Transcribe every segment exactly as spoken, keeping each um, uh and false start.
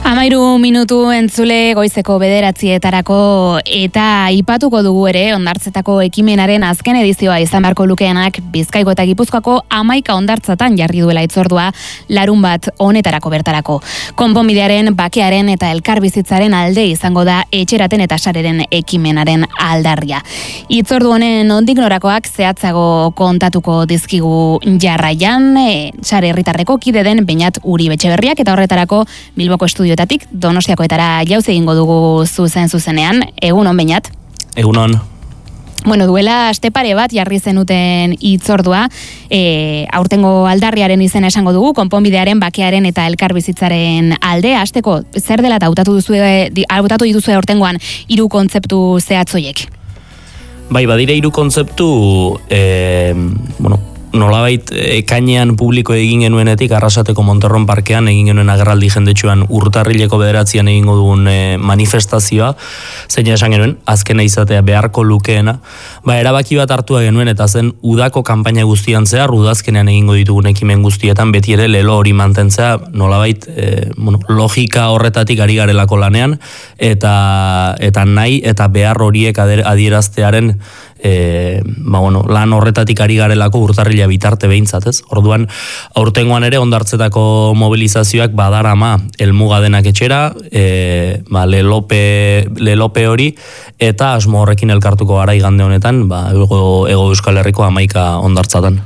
Amairu minutu entzule goizeko bederatzietarako eta aipatuko dugu ere hondartzetako ekimenaren azken edizioa izan beharko lukeenak Bizkaiko eta Gipuzkoako hamaika hondartzatan jarri duela hitzordua larun bat honetarako bertarako. Konponbidearen, bakearen eta elkarbizitzaren alde izango da etxeraten eta sareren ekimenaren aldarria. Hitzordu honen nondik norakoak zehatzago kontatuko dizkigu jarraian, e, sare herritarreko kide den Beñat Uribe Etxeberriak eta horretarako Bilboko estudioetatik Donostiakoetara jauzi egingo dugu zuzen zuzenean. Egunon, Beñat? Egunon. Bueno, duela aste pare bat jarri zenuten hitzordua, e, aurtengo aldarriaren izena esango dugu, konponbidearen, bakearen eta elkarbizitzaren alde. Hasteko zer dela eta hautatu duzue, hautatu dituzue aurtengoan hiru kontzeptu zehatzoiek? Bai, badire hiru kontzeptu, eh, bueno, nolabait ekainean publiko egin genuenetik Arrasateko Monterron parkean egin genuen agerraldi jendetsuan urtarrileko bederatzian egingo dugun e, manifestazioa, zein esan genuen, azkena izatea beharko lukeena, ba, erabaki bat hartua genuen eta zen udako kanpaina guztian zehar, udazkenean egingo ditugun ekimen guztietan beti ere lelo hori mantentzea, nolabait e, bueno, logika horretatik ari garelako lanean, eta, eta nahi eta behar horiek adieraztearen E, ba, bueno, lan horretatik ari garelako urtarrila bitarte behintzat, ez? Orduan, aurtengoan ere hondartzetako mobilizazioak badarama helmuga denak etxera, e, ba, lelope, lelope hori, eta asmo horrekin elkartuko gara igande honetan, ba, ego, ego Euskal Herriko hamaika hondartzatan.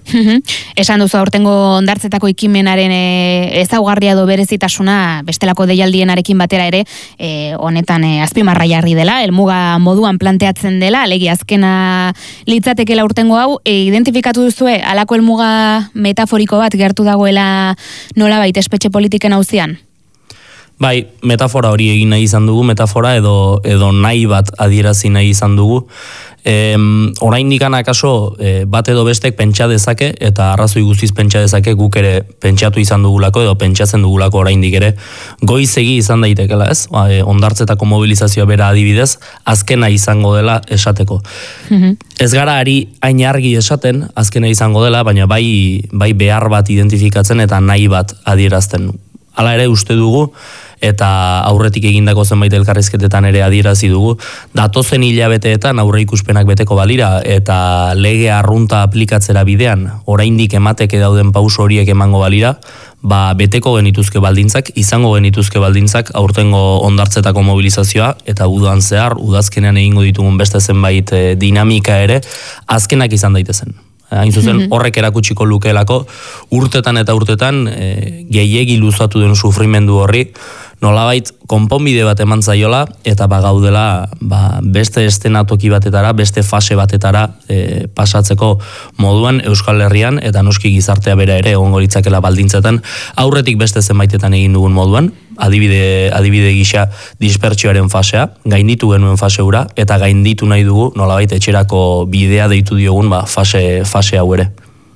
Esan duzu aurtengo hondartzetako ekimenaren e, ezaugarria do berezitasuna bestelako deialdienarekin batera ere e, honetan e, azpimarra jarri dela, helmuga moduan planteatzen dela, alegi azkena litzatekela aurtengo hau, e, identifikatu duzue halako helmuga metaforiko bat gertu dagoela nolabait espetxe politiken auzian? Bai, metafora hori egin nahi izan dugu, metafora edo, edo nahi bat adierazi nahi izan dugu. E, orain dikan akaso e, bat edo bestek pentsa dezake eta arrazoi guztiz pentsa dezake guk ere pentsatu izan dugulako edo pentsatzen dugulako oraindik ere goizegi izan daitekela, ez? Ba, e, hondartzetako mobilizazioa bera adibidez azkena izango dela esateko. Mm-hmm. Ez gara ari hain argi esaten azkena izango dela, baina bai, bai behar bat identifikatzen eta nahi bat adierazten. Hala ere uste dugu, eta aurretik egindako zenbait elkarrizketetan ere adierazi dugu, datozen hilabeteetan aurre ikuspenak beteko balira, eta lege arrunta aplikatzera bidean, oraindik emateke dauden pauso horiek emango balira, ba beteko genituzke baldintzak, izango genituzke baldintzak aurtengo hondartzetako mobilizazioa, eta udan zehar, udazkenean egingo ditugun beste zenbait e, dinamika ere, azkenak izan daitezen. Hain zuzen, horrek erakutsiko lukeelako urtetan eta urtetan e, gehiegi luzatu den sufrimendu horri, nolabait konponbide bat eman zaiola eta bagaudela ba, beste estenatoki batetara, beste fase batetara e, pasatzeko moduan Euskal Herrian eta noski gizartea bera ere egongo litzakela baldintzetan aurretik beste zenbaitetan egin dugun moduan, adibide, adibide gisa dispertsioaren fasea, gainditu genuen fase hura eta gainditu nahi dugu nolabait etxerako bidea deitu diogun ba, fase, fase hau ere.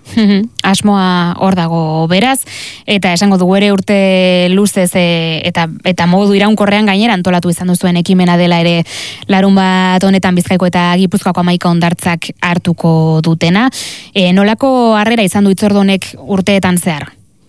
Asmoa hor dago beraz, eta esango dugu ere urte luzez e, eta, eta modu iraunkorrean gainera antolatu izan duzuen ekimena dela ere larun bat honetan Bizkaiko eta Gipuzkoako hamaika hondartzak hartuko dutena. E, nolako harrera izan du hitzordu honek urteetan zehar?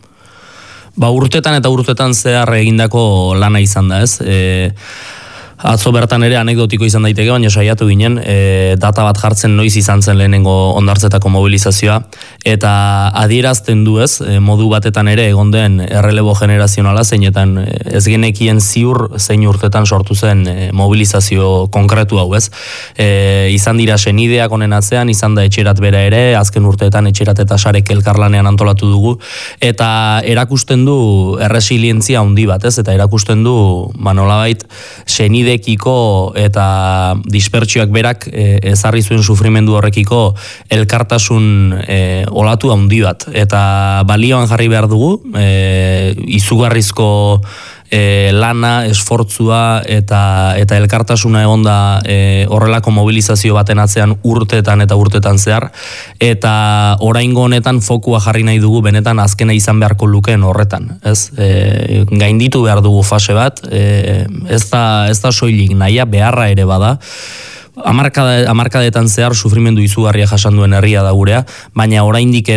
Ba urtetan eta urtetan zehar egindako lana izan da, ez? E, Atzo bertan ere anekdotiko izan daiteke, baina saiatu ginen, e, data bat jartzen noiz izan zen lehenengo hondartzetako mobilizazioa, eta adierazten du ez, e, modu batetan ere egon den errelebo generazionala, zeinetan ez genekien ziur zein urtetan sortu zen e, mobilizazio konkretu hau ez. E, izan dira senideak honen atzean, izan da etxerat bera ere, azken urteetan etxerat eta sarek elkarlanean antolatu dugu, eta erakusten du erresilientzia handi bat ez, eta erakusten du, ba nolabait, senide ekiko eta dispertsioak berak e, ezarri zuen sufrimendu horrekiko elkartasun e, olatu handi bat. Eta balioan jarri behar dugu, e, izugarrizko e, lana, esfortzua eta, eta elkartasuna egonda e, horrelako mobilizazio baten atzean urtetan eta urtetan zehar. Eta oraingo honetan fokua jarri nahi dugu benetan azkena izan beharko lukeen horretan. Ez? E, gainditu behar dugu fase bat, e, ez da, ez da soilik nahia, beharra ere bada. Hamarkada, hamarkadetan zehar sufrimendu izugarria jasan duen herria da gurea, baina oraindik ere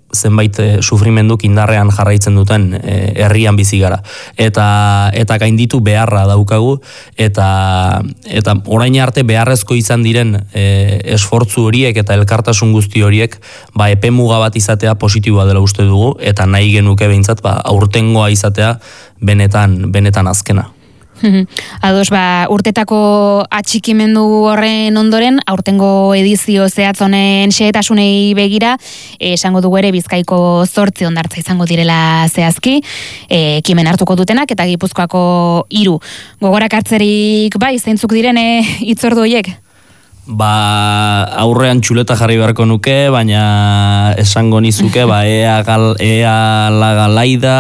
zenbait e, sufrimenduk indarrean jarraitzen duten e, herrian bizi gara. Eta eta gainditu beharra daukagu eta eta orain arte beharrezko izan diren e, esfortzu horiek eta elkartasun guzti horiek ba epemuga bat izatea positiboa dela uste dugu eta nahi genuke behintzat ba aurtengoa izatea benetan benetan azkena. Ados, ba, urtetako atxikimendu horren ondoren, aurtengo edizio zehatz honen xehetasunei begira, esango dugu ere Bizkaiko zortzi hondartza izango direla zehazki, ekimen hartuko dutenak, eta Gipuzkoako hiru. Gogorak hartzerik, bai, zeintzuk direne hitzordu horiek? Ba, aurrean txuleta jarri beharko nuke, baina esango nizuke, ba, ea, gal, ea lagalaida,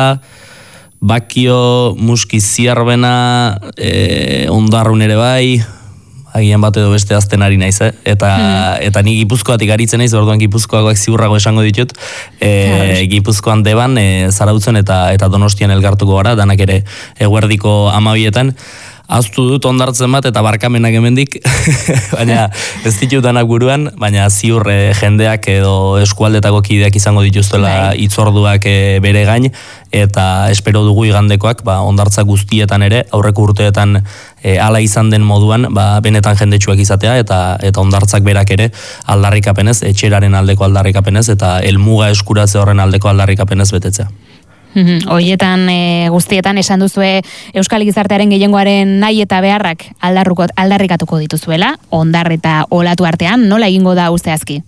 Bakio, Muski Ziarbena, e, Ondarrun ere bai, agian bat edo beste azten ari naiz, eh? eta, hmm. eta ni Gipuzkoatik aritzen naiz, orduan Gipuzkoakoak ziurrago esango ditut, e, Gipuzkoan Deban, e, Zarautzen eta eta Donostian elgartuko gara, danak ere eguerdiko amabietan, aztu dut ondartzen bat eta barkamenak hemendik, baina ez ditut danak buruan, baina ziur e, jendeak edo eskualdetako kideak izango dituztela hitzorduak e, bere gain, eta espero dugu igandekoak ba, ondartza guztietan ere, aurreko urteetan e, ala izan den moduan, ba, benetan jendetsuak izatea, eta eta ondartzak berak ere aldarrikapenez, etxeraren aldeko aldarrikapenez, eta helmuga eskuratze horren aldeko aldarrikapenez betetzea. Hoietan e, guztietan esan duzue Euskal Gizartearen gehiengoaren nahi eta beharrak aldarrikatuko dituzuela, ondar eta olatu artean, nola egingo da zehazki?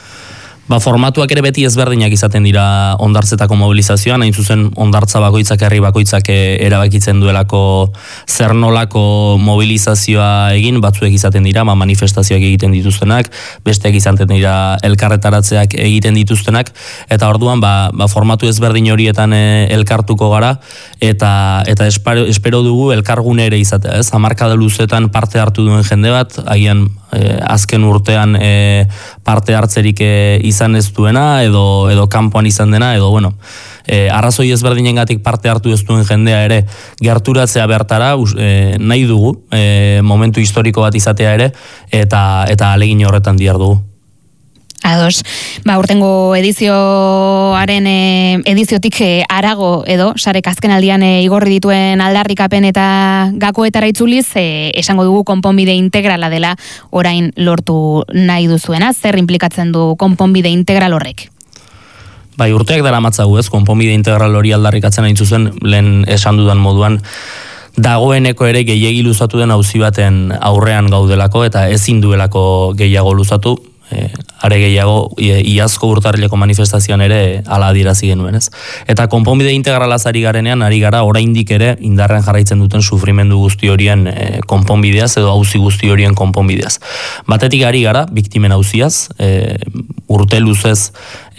Ba, formatuak ere beti ezberdinak izaten dira ondartzetako mobilizazioan, hain zuzen ondartza bakoitzak, herri bakoitzak erabakitzen duelako zer nolako mobilizazioa egin, batzuek izaten dira, ma manifestazioak egiten dituztenak, besteak izaten dira elkarretaratzeak egiten dituztenak, eta orduan ba, ba formatu ezberdin horietan e, elkartuko gara, eta eta espero, espero dugu elkargune ere izatea, ez? Hamarkada luzetan parte hartu duen jende bat, agian e, azken urtean e, parte hartzerik e, izan ez duena, edo, edo kanpoan izan dena, edo, bueno, e, arrazoi ezberdinengatik parte hartu ez duen jendea ere gerturatzea bertara, e, nahi dugu, e, momentu historiko bat izatea ere, eta eta alegin horretan dihar dugu. Ados, ba, urtengo edizioaren e, ediziotik e, arago edo, sarek azken aldian e, igorri dituen aldarrikapen eta gakoetara itzuliz, e, esango dugu konponbide integrala dela orain lortu nahi duzuena, zer implikatzen du konponbide integral horrek? Bai, urteak dara matzagu ez, konponbide integral hori aldarrikatzen hain zuzen, lehen esan dudan moduan, dagoeneko ere gehiegi luzatu den auzi baten aurrean gaudelako, eta ezin duelako gehiago luzatu, E, are gehiago e, iazko urtarrileko manifestazioan ere ala adierazi genuen, ez? Eta konponbide integralaz ari garenean ari gara oraindik ere indarrean jarraitzen duten sufrimendu guzti horien e, konponbideaz edo auzi guzti horien konponbideaz. Batetik ari gara biktimen auziaz, e, urte luzez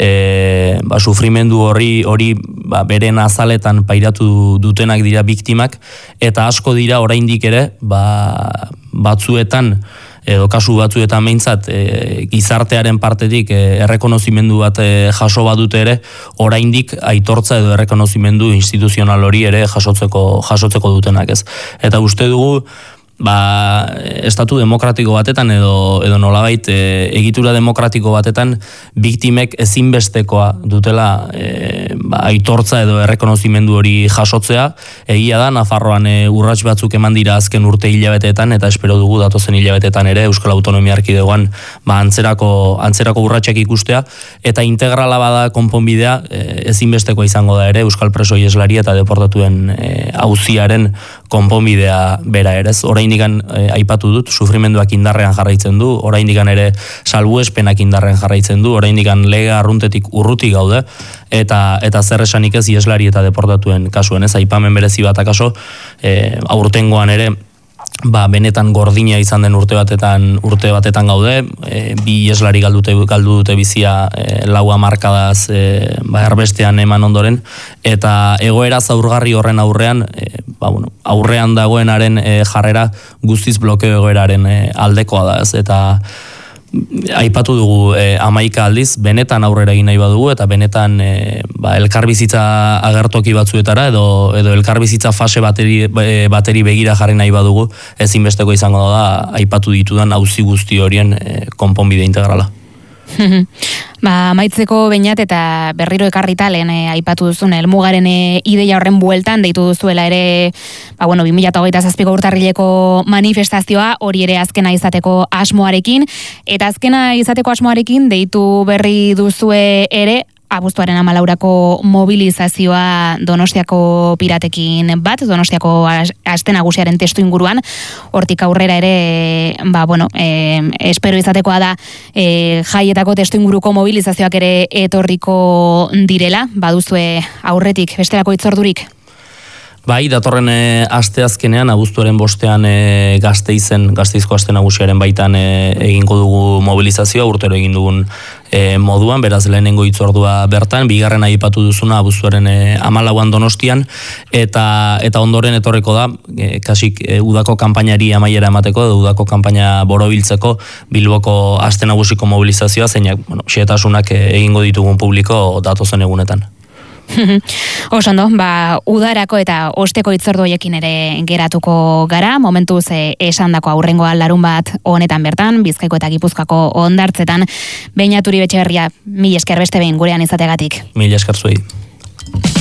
e, ba, sufrimendu hori hori ba, beren azaletan pairatu dutenak dira biktimak, eta asko dira oraindik ere ba, batzuetan edo kasu batzuetan behintzat e, gizartearen partetik e, errekonozimendu bat e, jaso badute ere, oraindik aitortza edo errekonozimendu instituzional hori ere jasotzeko jasotzeko dutenak, ez. Eta uste dugu ba, estatu demokratiko batetan edo edo nolabait e, egitura demokratiko batetan biktimek ezinbestekoa dutela e, ba, aitortza edo errekonozimendu hori jasotzea. Egia da Nafarroan e, urrats batzuk eman dira azken urte hilabeteetan, eta espero dugu datozen hilabeteetan ere Euskal Autonomia Erkidegoan ba, antzerako antzerako urratsak ikustea, eta integrala bada konponbidea e, ezinbestekoa izango da ere Euskal preso ieslari eta deportatuen e, auziaren konponbidea bera ere. Oraindikan e, aipatu dut, sufrimenduak indarrean jarraitzen du, oraindikan ere salbuespenak indarrean jarraitzen du, oraindikan lege arruntetik urruti gaude, eta eta zer esanik ez ieslari eta deportatuen kasuen, ez, aipamen berezi bat akaso, e, aurtengoan ere ba, benetan gordina izan den urte batetan urte batetan gaude, e, bi ieslari galdute galdu dute bizia e, lau hamarkadaz e, ba, erbestean eman ondoren, eta egoera zaurgarri horren aurrean e, ba, bueno, aurrean dagoenaren e, jarrera guztiz blokeo egoeraren e, aldekoa da, ez, eta aipatu dugu e, hamaika aldiz, benetan aurrera egin nahi badugu, eta benetan e, ba, elkarbizitza agertoki batzuetara edo edo elkarbizitza fase bateri, bateri begira jarri nahi badugu, ezinbesteko izango da aipatu ditudan auzi guzti horien e, konponbide integrala. Ba, amaitzeko Beñat eta berriro ekarrita lehen eh, aipatu duzun helmugaren eh, ideia horren bueltan deitu duzuela ere, ba bueno, bi mila hogeita zazpiko urtarrileko manifestazioa, hori ere azkena izateko asmoarekin, eta azkena izateko asmoarekin deitu berri duzue ere abuztuaren hamalaurako mobilizazioa Donostiako piratekin bat, Donostiako aste nagusiaren testu inguruan, hortik aurrera ere, ba, bueno, e, espero izatekoa da e, jaietako testu inguruko mobilizazioak ere etorriko direla, baduzue aurretik, bestelako hitzordurik? Bai, datorren e, aste azkenean, abuztuaren bostean e, Gasteizen, Gasteizko aste nagusiaren baitan e, egingo dugu mobilizazioa, urtero egin dugun e, moduan, beraz lehenengo hitzordua bertan, bigarren aipatu duzuna abuztuaren e, hamalauan Donostian, eta eta ondoren etorriko da, e, kasik e, udako kanpainari amaiera emateko, edo udako kanpaina borobiltzeko Bilboko aste nagusiko mobilizazioa, zeinak, bueno, xehetasunak e, egingo ditugun publiko datozen egunetan. Oso ondo, ba, udarako eta osteko hitzordu hoiekin ere geratuko gara, momentuz e, esandako aurrengoa larun bat honetan bertan, Bizkaiko eta Gipuzkoako hondartzetan. Beñat Uribe Etxeberria, mil esker beste behin gurean izategatik. Mil esker zuei.